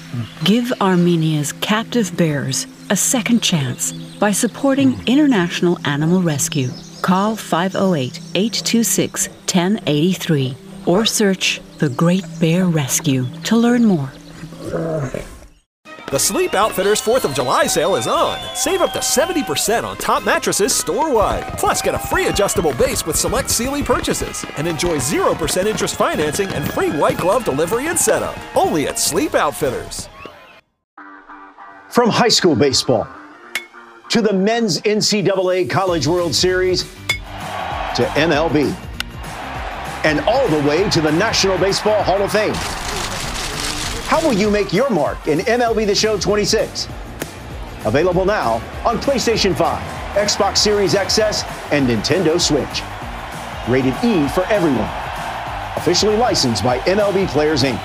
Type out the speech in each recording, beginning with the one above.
Give Armenia's captive bears a second chance by supporting International Animal Rescue. Call 508-826-1083 or search The Great Bear Rescue to learn more. The Sleep Outfitters 4th of July sale is on. Save up to 70% on top mattresses store-wide. Plus, get a free adjustable base with select Sealy purchases. And enjoy 0% interest financing and free white glove delivery and setup. Only at Sleep Outfitters. From high school baseball to the men's NCAA College World Series to MLB and all the way to the National Baseball Hall of Fame. How will you make your mark in MLB The Show 26? Available now on PlayStation 5, Xbox Series XS, and Nintendo Switch. Rated E for everyone. Officially licensed by MLB Players Inc.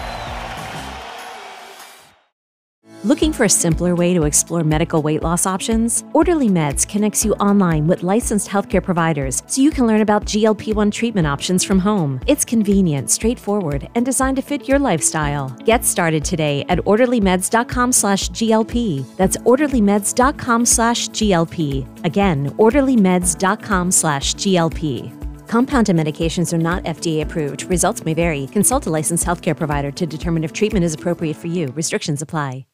Looking for a simpler way to explore medical weight loss options? Orderly Meds connects you online with licensed healthcare providers so you can learn about GLP-1 treatment options from home. It's convenient, straightforward, and designed to fit your lifestyle. Get started today at orderlymeds.com/GLP. That's orderlymeds.com/GLP. Again, orderlymeds.com/GLP. Compounded medications are not FDA approved. Results may vary. Consult a licensed healthcare provider to determine if treatment is appropriate for you. Restrictions apply.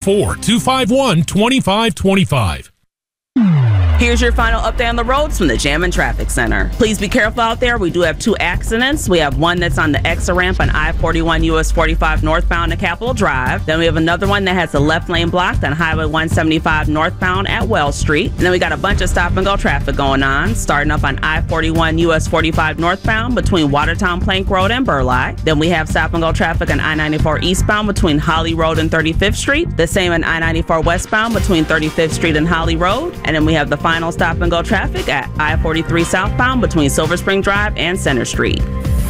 4-251-2525. Here's your final update on the roads from the Jammin' Traffic Center. Please be careful out there. We do have 2 accidents. We have one that's on the exit ramp on I-41 US 45 northbound to Capitol Drive. Then we have another one that has the left lane blocked on Highway 175 northbound at Wells Street. And then we got a bunch of stop-and-go traffic going on, starting up on I-41 US 45 northbound between Watertown Plank Road and Burleigh. Then we have stop-and-go traffic on I-94 eastbound between Holly Road and 35th Street. The same on I-94 westbound between 35th Street and Holly Road. And then we have the final stop-and-go traffic at I-43 southbound between Silver Spring Drive and Center Street.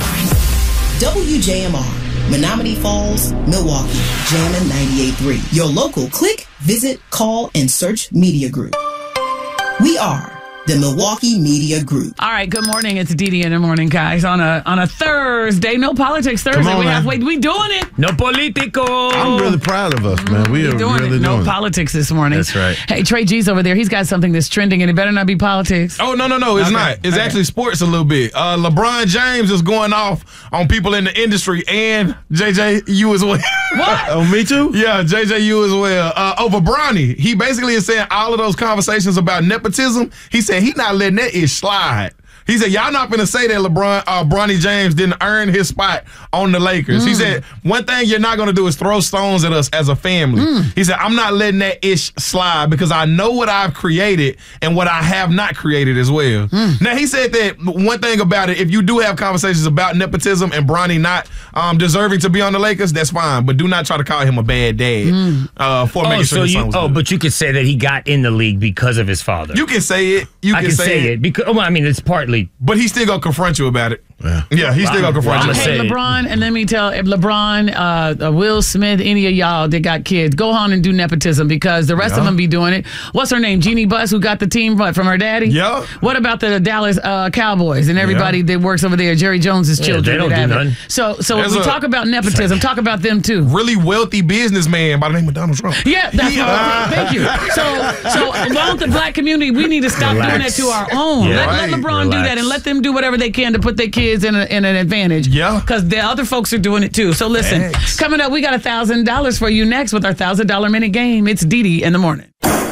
WJMR, Menominee Falls, Milwaukee, Jammin' 98.3. Your local click, visit, call, and search media group. We are the Milwaukee Media Group. All right, good morning. It's Didi in the morning, guys. On a Thursday, no politics Thursday. We doing it. No politico. I'm really proud of us, man. We are really doing it. No politics this morning. That's right. Hey, Trey G's over there. He's got something that's trending, and it better not be politics. Oh, no. It's not. It's actually sports a little bit. LeBron James is going off on people in the industry and JJ, you as well. What? Oh, me too? Yeah, JJ, you as well. Over Bronny. He basically is saying all of those conversations about nepotism, he said he not letting that ish slide. He said, y'all not going to say that Bronny James didn't earn his spot on the Lakers. He said, one thing you're not going to do is throw stones at us as a family. He said, I'm not letting that ish slide because I know what I've created and what I have not created as well. Now, he said that one thing about it, if you do have conversations about nepotism and Bronny not deserving to be on the Lakers, that's fine. But do not try to call him a bad dad for making sure his son was good. But you could say that he got in the league because of his father. You can say it. I can say it. Because, well, I mean, it's partly. But he's still going to confront you about it. Yeah, he's still going to confront you. Hey, LeBron, and let me tell, if LeBron, Will Smith, any of y'all that got kids, go on and do nepotism because the rest of them be doing it. What's her name? Jeannie Buss, who got the team from her daddy? Yeah. What about the Dallas Cowboys and everybody that works over there, Jerry Jones's children? They don't do nothing. So when we talk about nepotism, talk about them too. Really wealthy businessman by the name of Donald Trump. Yeah, that's thank you. So along with the black community, we need to stop doing that to our own. Yeah, let LeBron do that and let them do whatever they can to put their kids in an advantage. Yeah. Because the other folks are doing it too. So listen, coming up, we got $1,000 for you next with our $1,000 minute game. It's Didi in the morning.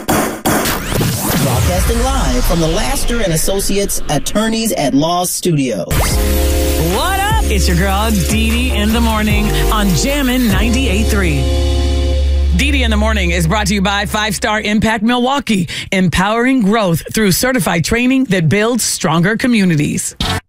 Broadcasting live from the Laster and Associates Attorneys at Law Studios. What up? It's your girl, Didi in the morning on Jammin' 98.3. Didi in the morning is brought to you by 5-Star Impact Milwaukee, empowering growth through certified training that builds stronger communities.